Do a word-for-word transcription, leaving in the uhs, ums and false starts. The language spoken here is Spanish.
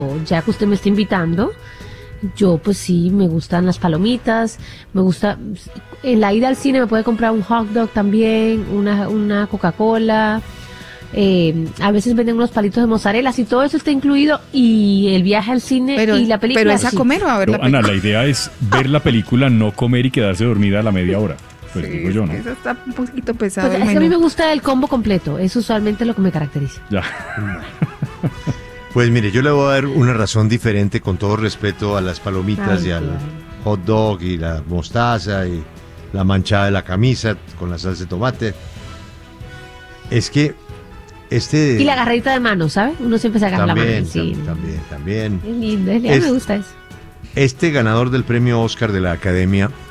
ya que usted me está invitando, yo pues sí, me gustan las palomitas, me gusta, en la ida al cine me puede comprar un hot dog también, una, una Coca-Cola, eh, a veces venden unos palitos de mozzarella, si todo eso está incluido y el viaje al cine Pero, y la película. pero ¿es a sí. comer o a ver Pero, la película? Ana, la idea es ver la película, no comer y quedarse dormida a la media hora. Pues Sí, digo yo, ¿no? Eso está un poquito pesado Pues el es que a mí me menú. gusta el combo completo, es usualmente lo que me caracteriza. Ya. Pues mire, yo le voy a dar una razón diferente con todo respeto a las palomitas Ay, y al claro. hot dog y la mostaza y la manchada de la camisa con la salsa de tomate. Es que este... Y la agarradita de mano, ¿sabes? Uno siempre se agarra la mano. también, Sí. tam- también, también. Es lindo, es lindo, Es- me gusta eso. Este ganador del premio Oscar de la Academia